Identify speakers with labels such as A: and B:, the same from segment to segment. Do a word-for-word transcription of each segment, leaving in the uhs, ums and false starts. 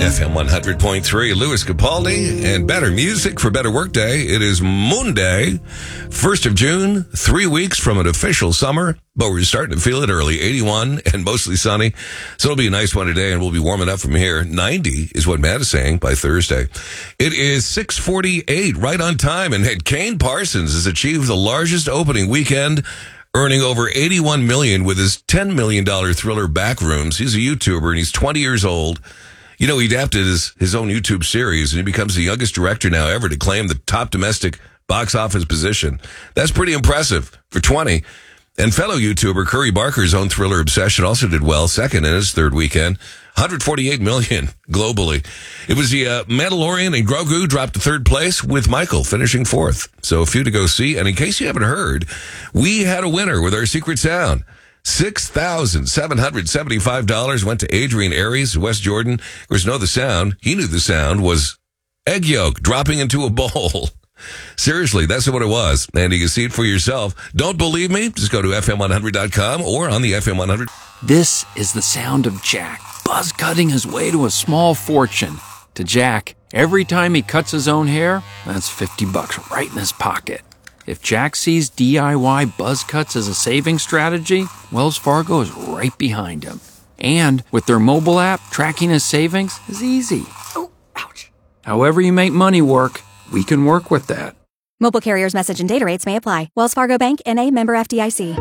A: F M one hundred point three, Louis Capaldi, and better music for better workday. It is Monday, first of June, three weeks from an official summer, but we're starting to feel it early. eighty-one and mostly sunny, so it'll be a nice one today, and we'll be warming up from here. ninety is what Matt is saying by Thursday. It is six forty-eight, right on time, and Kane Parsons has achieved the largest opening weekend, earning over eighty-one million dollars with his ten million dollars thriller Backrooms. He's a YouTuber, and he's twenty years old. You know, he adapted his, his own YouTube series, and he becomes the youngest director now ever to claim the top domestic box office position. That's pretty impressive for twenty. And fellow YouTuber Curry Barker's own thriller Obsession also did well, second in his third weekend. one hundred forty-eight million globally. It was the uh, Mandalorian and Grogu dropped to third place, with Michael finishing fourth. So a few to go see. And in case you haven't heard, we had a winner with our secret sound. six thousand seven hundred seventy-five dollars went to Adrian Aries, West Jordan. Of course, know the sound. He knew the sound was egg yolk dropping into a bowl. Seriously, that's what it was. And you can see it for yourself. Don't believe me? Just go to F M one hundred dot com or on the F M one hundred.
B: This is the sound of Jack, buzz cutting his way to a small fortune. To Jack, every time he cuts his own hair, that's fifty bucks right in his pocket. If Jack sees D I Y buzz cuts as a saving strategy, Wells Fargo is right behind him. And with their mobile app, tracking his savings is easy.
C: Oh, ouch.
B: However you make money work, we can work with that.
D: Mobile carriers' message and data rates may apply. Wells Fargo Bank, N A, member F D I C.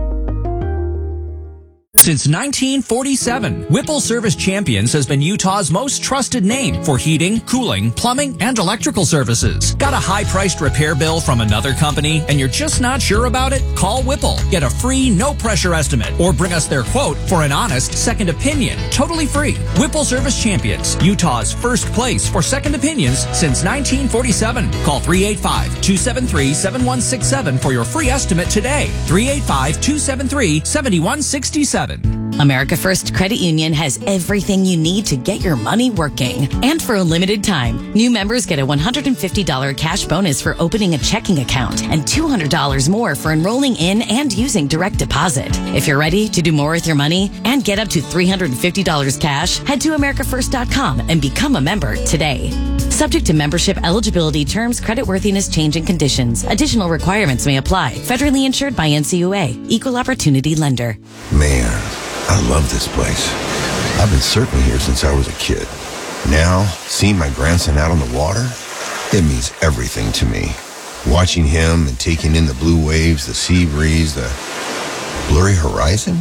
E: Since nineteen forty-seven, Whipple Service Champions has been Utah's most trusted name for heating, cooling, plumbing, and electrical services. Got a high-priced repair bill from another company and you're just not sure about it? Call Whipple. Get a free, no-pressure estimate or bring us their quote for an honest second opinion. Totally free. Whipple Service Champions, Utah's first place for second opinions since nineteen forty-seven. Call three eight five, two seven three, seven one six seven for your free estimate today. three eight five, two seven three, seven one six seven.
F: America First Credit Union has everything you need to get your money working. And for a limited time, new members get a one hundred fifty dollars cash bonus for opening a checking account and two hundred dollars more for enrolling in and using direct deposit. If you're ready to do more with your money and get up to three hundred fifty dollars cash, head to america first dot com and become a member today. Subject to membership eligibility, terms, creditworthiness, change, and conditions. Additional requirements may apply. Federally insured by N C U A. Equal Opportunity Lender.
G: Man, I love this place. I've been surfing here since I was a kid. Now, seeing my grandson out on the water, it means everything to me. Watching him and taking in the blue waves, the sea breeze, the blurry horizon.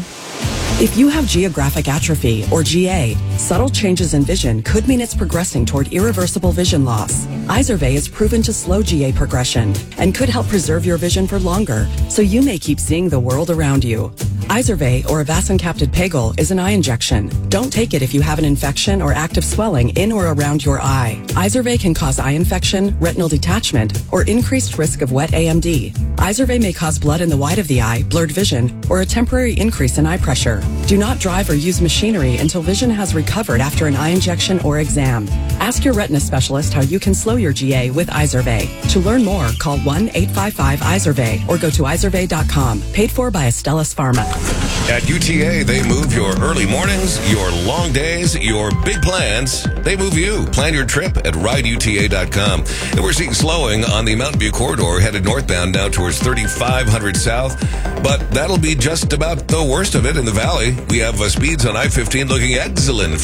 H: If you have geographic atrophy, or G A, subtle changes in vision could mean it's progressing toward irreversible vision loss. Izervay is proven to slow G A progression and could help preserve your vision for longer, so you may keep seeing the world around you. Izervay, or avacincaptad pegol, is an eye injection. Don't take it if you have an infection or active swelling in or around your eye. Izervay can cause eye infection, retinal detachment, or increased risk of wet A M D. Izervay may cause blood in the white of the eye, blurred vision, or a temporary increase in eye pressure. Do not drive or use machinery until vision has recovered after an eye injection or exam. Ask your retina specialist how you can slow your G A with Izervay. To learn more, call one eight five five Izervay or go to izervay dot com. Paid for by Astellas Pharma.
A: At U T A, they move your early mornings, your long days, your big plans. They move you. Plan your trip at ride U T A dot com. And we're seeing slowing on the Mountain View corridor headed northbound now towards thirty-five hundred south. But that'll be just about the worst of it in the valley. We have uh, speeds on I fifteen looking excellent for